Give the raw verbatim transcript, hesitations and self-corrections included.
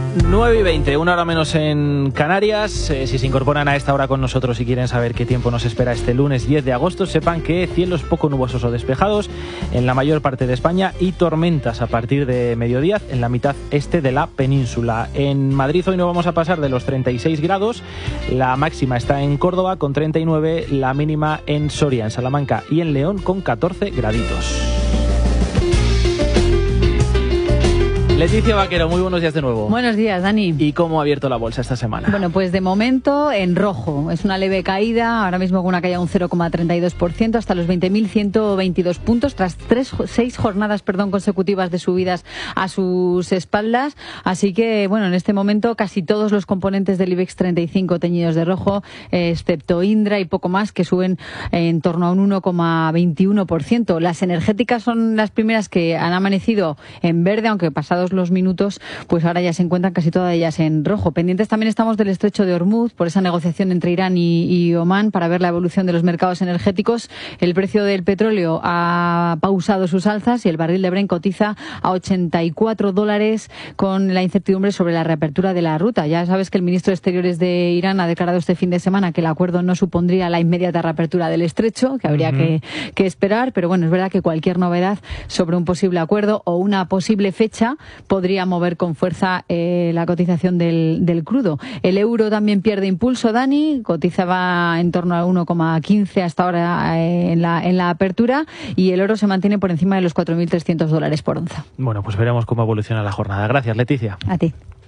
nueve y veinte, una hora menos en Canarias. Eh, si se incorporan a esta hora con nosotros y quieren saber qué tiempo nos espera este lunes diez de agosto, sepan que cielos poco nubosos o despejados en la mayor parte de España y tormentas a partir de mediodía en la mitad este de la península. En Madrid hoy no vamos a pasar de los treinta y seis grados, la máxima está en Córdoba con treinta y nueve, la mínima en Soria, en Salamanca y en León con catorce graditos. Leticia Vaquero, muy buenos días de nuevo. Buenos días, Dani. ¿Y cómo ha abierto la bolsa esta semana? Bueno, pues de momento en rojo. Es una leve caída, ahora mismo con una caída de un cero coma treinta y dos por ciento hasta los veinte mil ciento veintidós puntos, tras tres, seis jornadas perdón, consecutivas de subidas a sus espaldas. Así que, bueno, en este momento casi todos los componentes del IBEX treinta y cinco teñidos de rojo, eh, excepto Indra y poco más, que suben en torno a un uno coma veintiuno por ciento. Las energéticas son las primeras que han amanecido en verde, aunque pasados los minutos, pues ahora ya se encuentran casi todas ellas en rojo. Pendientes también estamos del estrecho de Hormuz, por esa negociación entre Irán y, y Omán para ver la evolución de los mercados energéticos. El precio del petróleo ha pausado sus alzas y el barril de Brent cotiza a ochenta y cuatro dólares con la incertidumbre sobre la reapertura de la ruta. Ya sabes que el ministro de Exteriores de Irán ha declarado este fin de semana que el acuerdo no supondría la inmediata reapertura del estrecho, que habría uh-huh. que, que esperar, pero bueno, es verdad que cualquier novedad sobre un posible acuerdo o una posible fecha podría mover con fuerza eh, la cotización del, del crudo. El euro también pierde impulso, Dani, cotizaba en torno a uno coma quince hasta ahora eh, en, la, en la apertura, y el oro se mantiene por encima de los cuatro mil trescientos dólares por onza. Bueno, pues veremos cómo evoluciona la jornada. Gracias, Leticia. A ti.